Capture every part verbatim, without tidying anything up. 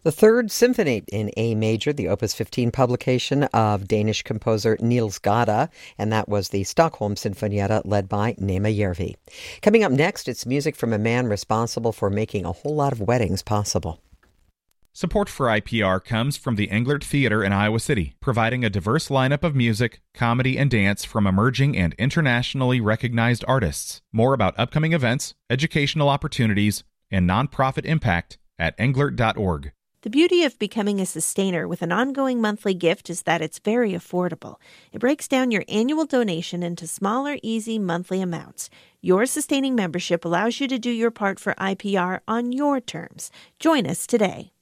The Third Symphony in A major, the Opus fifteen publication of Danish composer Niels Gade, and that was the Stockholm Sinfonietta led by Nema Järvi. Coming up next, it's music from a man responsible for making a whole lot of weddings possible. Support for I P R comes from the Englert Theater in Iowa City, providing a diverse lineup of music, comedy, and dance from emerging and internationally recognized artists. More about upcoming events, educational opportunities, and nonprofit impact at englert dot org. The beauty of becoming a sustainer with an ongoing monthly gift is that it's very affordable. It breaks down your annual donation into smaller, easy monthly amounts. Your sustaining membership allows you to do your part for I P R on your terms. Join us today.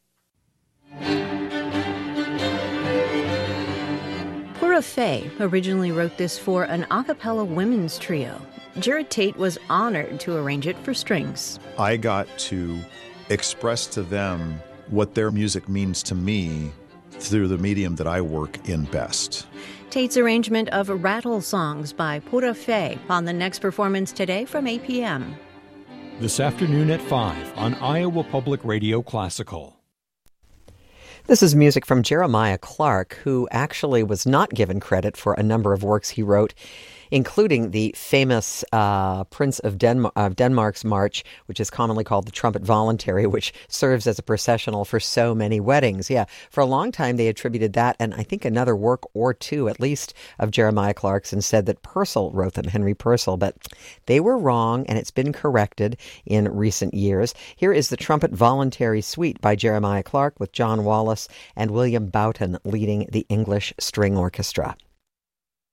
Pura Fé originally wrote this for an a cappella women's trio. Jared Tate was honored to arrange it for strings. I got to express to them what their music means to me through the medium that I work in best. Tate's arrangement of Rattle Songs by Pura Fé on the next performance today from eight p.m. This afternoon at five on Iowa Public Radio Classical. This is music from Jeremiah Clarke, who actually was not given credit for a number of works he wrote, including the famous uh, Prince of, Denmark, of Denmark's March, which is commonly called the Trumpet Voluntary, which serves as a processional for so many weddings. Yeah, for a long time they attributed that, and I think another work or two, at least, of Jeremiah Clarke's, and said that Purcell wrote them, Henry Purcell, but they were wrong, and it's been corrected in recent years. Here is the Trumpet Voluntary Suite by Jeremiah Clarke with John Wallace and William Boughton leading the English String Orchestra.